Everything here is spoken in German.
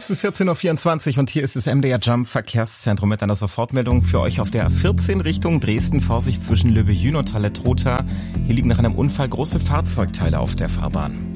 Es ist 14.24 Uhr und hier ist das MDR Jump Verkehrszentrum mit einer Sofortmeldung für euch auf der 14 Richtung Dresden. Vorsicht zwischen Löbejün und Halle-Trotha. Hier liegen nach einem Unfall große Fahrzeugteile auf der Fahrbahn.